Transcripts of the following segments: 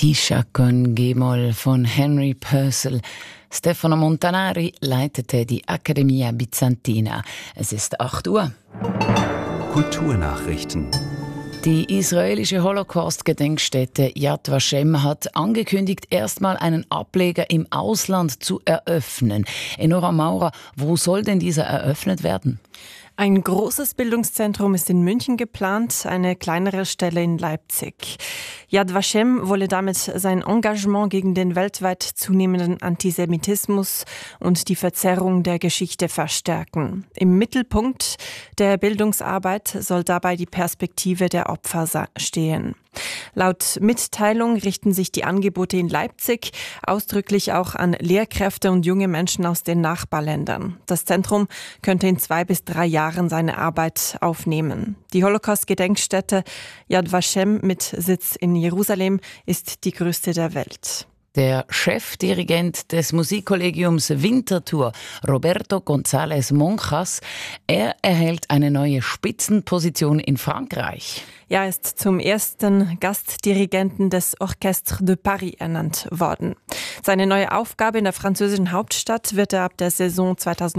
Tisha con G-Moll von Henry Purcell. Stefano Montanari leitete die Accademia Bizantina. Es ist 8 Uhr. Kulturnachrichten. Die israelische Holocaust-Gedenkstätte Yad Vashem hat angekündigt, erstmal einen Ableger im Ausland zu eröffnen. Enora Maurer, wo soll denn dieser eröffnet werden? Ein großes Bildungszentrum ist in München geplant, eine kleinere Stelle in Leipzig. Yad Vashem wolle damit sein Engagement gegen den weltweit zunehmenden Antisemitismus und die Verzerrung der Geschichte verstärken. Im Mittelpunkt der Bildungsarbeit soll dabei die Perspektive der Opfer stehen. Laut Mitteilung richten sich die Angebote in Leipzig ausdrücklich auch an Lehrkräfte und junge Menschen aus den Nachbarländern. Das Zentrum könnte in 2 bis 3 Jahren seine Arbeit aufnehmen. Die Holocaust-Gedenkstätte Yad Vashem mit Sitz in Jerusalem ist die größte der Welt. Der Chefdirigent des Musikkollegiums Winterthur, Roberto González Monjas, er erhält eine neue Spitzenposition in Frankreich. Er ist zum ersten Gastdirigenten des Orchestre de Paris ernannt worden. Seine neue Aufgabe in der französischen Hauptstadt wird er ab der Saison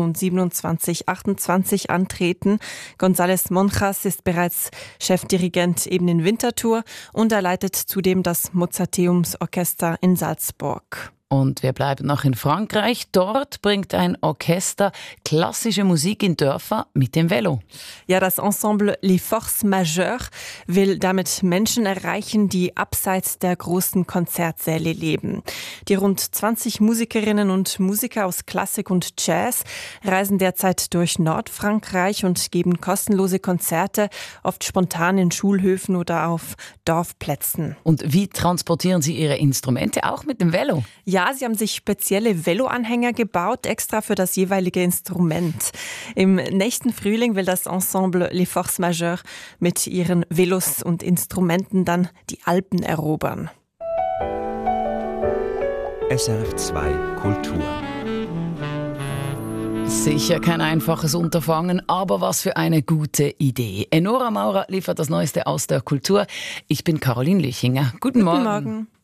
2027/28 antreten. González Monjas ist bereits Chefdirigent eben in Winterthur und er leitet zudem das Mozarteumsorchester in Salzburg. Und wir bleiben noch in Frankreich. Dort bringt ein Orchester klassische Musik in Dörfer mit dem Velo. Ja, das Ensemble Les Forces Majeures will damit Menschen erreichen, die abseits der großen Konzertsäle leben. Die rund 20 Musikerinnen und Musiker aus Klassik und Jazz reisen derzeit durch Nordfrankreich und geben kostenlose Konzerte, oft spontan in Schulhöfen oder auf Dorfplätzen. Und wie transportieren Sie Ihre Instrumente? Auch mit dem Velo? Ja, sie haben sich spezielle Veloanhänger gebaut, extra für das jeweilige Instrument. Im nächsten Frühling will das Ensemble Les Forces Majeures mit ihren Velos und Instrumenten dann die Alpen erobern. SRF 2 Kultur. Sicher kein einfaches Unterfangen, aber was für eine gute Idee. Enora Maurer liefert das Neueste aus der Kultur. Ich bin Caroline Lüchinger. Guten Morgen. Guten Morgen.